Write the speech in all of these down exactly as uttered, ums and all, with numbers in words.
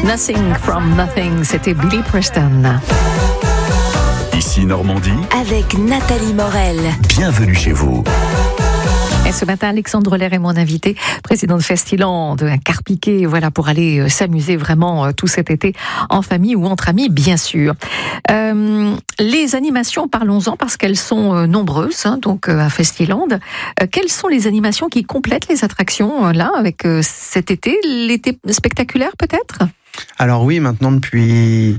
Nothing from Nothing, c'était Billy Preston. Ici Normandie, avec Nathalie Morel. Bienvenue chez vous. Et ce matin, Alexandre Lair est mon invité, président de Festiland, un Carpiquet, voilà, pour aller s'amuser vraiment tout cet été en famille ou entre amis, bien sûr. Euh, les animations, parlons-en parce qu'elles sont nombreuses, hein, donc à Festiland. Euh, quelles sont les animations qui complètent les attractions là avec euh, cet été, l'été spectaculaire peut-être ? Alors oui, maintenant depuis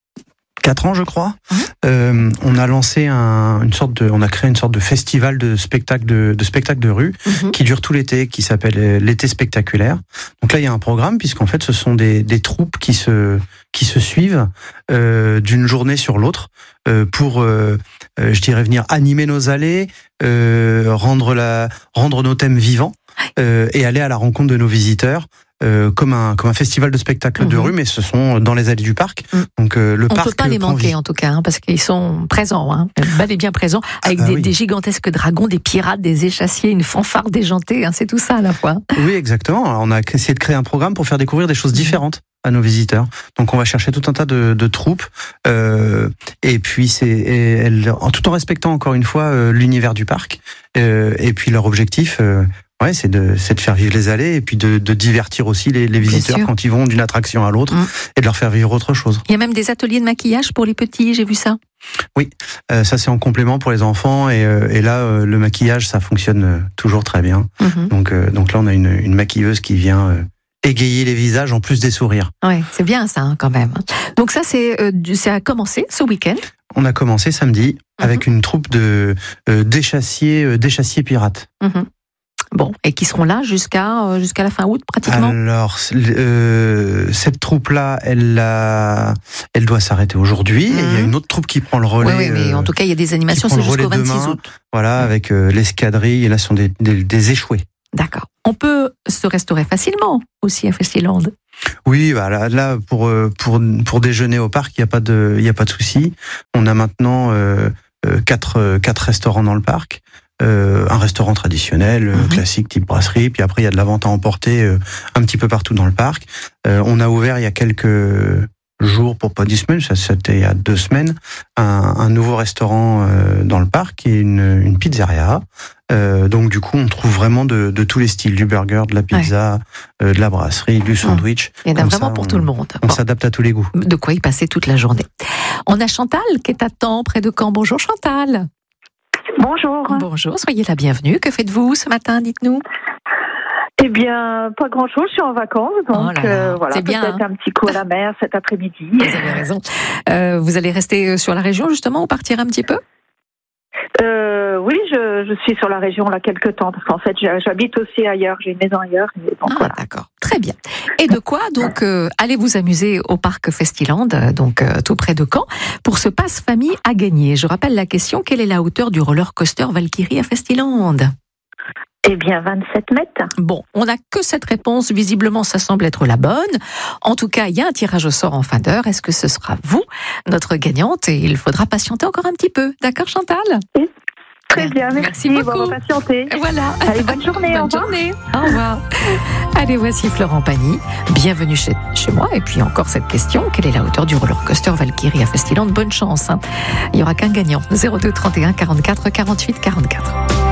quatre ans, je crois, mmh. euh, on a lancé un, une sorte de, on a créé une sorte de festival de spectacles de, de spectacles de rue mmh. qui dure tout l'été, qui s'appelle l'été spectaculaire. Donc là, il y a un programme puisqu'en fait, ce sont des, des troupes qui se qui se suivent euh, d'une journée sur l'autre euh, pour, euh, euh, je dirais, venir animer nos allées, euh, rendre la rendre nos thèmes vivants euh, et aller à la rencontre de nos visiteurs. Euh, comme un comme un festival de spectacles mmh. de rue, mais ce sont dans les allées du parc. Mmh. Donc euh, le on parc. On peut pas les manquer vie. En tout cas, hein, parce qu'ils sont présents, hein, bel et bien présents, avec ah bah des, oui. des gigantesques dragons, des pirates, des échassiers, une fanfare déjantée. Hein, c'est tout ça à la fois. Oui, exactement. Alors, on a essayé de créer un programme pour faire découvrir des choses différentes à nos visiteurs. Donc on va chercher tout un tas de, de troupes, euh, et puis c'est et elles, en tout en respectant encore une fois euh, l'univers du parc. Euh, et puis leur objectif. Euh, Ouais, c'est de, c'est de faire vivre les allées et puis de, de divertir aussi les, les visiteurs quand ils vont d'une attraction à l'autre mmh. et de leur faire vivre autre chose. Il y a même des ateliers de maquillage pour les petits, j'ai vu ça. Oui, euh, ça c'est en complément pour les enfants et, euh, et là euh, le maquillage ça fonctionne euh, toujours très bien. Mmh. Donc, euh, donc là on a une, une maquilleuse qui vient euh, égayer les visages en plus des sourires. Ouais, c'est bien ça hein, quand même. Donc ça c'est, euh, ça a commencé ce week-end. On a commencé samedi mmh. avec une troupe de euh, d'échassiers, euh, d'échassiers pirates. Mmh. Bon, et qui seront là jusqu'à jusqu'à la fin août pratiquement. Alors euh, cette troupe-là, elle a, elle doit s'arrêter aujourd'hui. Mmh. Et il y a une autre troupe qui prend le relais. Oui, oui mais euh, en tout cas, il y a des animations, c'est jusqu'au vingt-six août. Voilà, mmh. avec euh, l'escadrille. Et là, ce sont des, des, des échoués. D'accord. On peut se restaurer facilement aussi à Festiland. Oui, bah là, là pour pour pour déjeuner au parc, il y a pas de il y a pas de souci. On a maintenant euh, quatre quatre restaurants dans le parc. Euh, un restaurant traditionnel, mmh. classique, type brasserie, puis après il y a de la vente à emporter euh, un petit peu partout dans le parc. Euh, on a ouvert il y a quelques jours, pour pas dix semaines, ça c'était il y a deux semaines, un, un nouveau restaurant euh, dans le parc et une, une pizzeria. Euh, donc du coup on trouve vraiment de, de tous les styles, du burger, de la pizza, ouais. euh, de la brasserie, du sandwich. Il y en a vraiment ça, pour on, tout le monde. On bon. s'adapte à tous les goûts. De quoi y passer toute la journée. On a Chantal qui est à Tampes, près de Caen. Bonjour Chantal. Bonjour. Bonjour, soyez la bienvenue. Que faites-vous ce matin, dites-nous ? Eh bien, pas grand-chose, je suis en vacances, donc oh là là, euh, voilà, c'est bien, peut-être hein. un petit coup à la mer cet après-midi. Vous avez raison. Euh, vous allez rester sur la région, justement, ou partir un petit peu ? Euh, oui, je, je suis sur la région là quelques temps parce qu'en fait j'habite aussi ailleurs, j'ai une maison ailleurs. Et donc, ah voilà. D'accord, très bien. Et de quoi donc euh, allez vous amuser au parc Festiland, donc euh, tout près de Caen, pour ce passe famille à gagner. Je rappelle la question, quelle est la hauteur du roller coaster Valkyrie à Festiland ? Eh bien, vingt-sept mètres. Bon, on n'a que cette réponse. Visiblement, ça semble être la bonne. En tout cas, il y a un tirage au sort en fin d'heure. Est-ce que ce sera vous, notre gagnante ? Et il faudra patienter encore un petit peu. D'accord, Chantal ? Oui. Très bien, merci. Merci beaucoup. On va patienter. Voilà. Allez, bonne journée. Bonne au revoir. journée. Au revoir. Allez, voici Florent Pagny. Bienvenue chez, chez moi. Et puis encore cette question. Quelle est la hauteur du roller coaster Valkyrie à Festiland ? Bonne chance. Hein. Il n'y aura qu'un gagnant. zéro deux trente et un quarante-quatre quarante-huit quarante-quatre.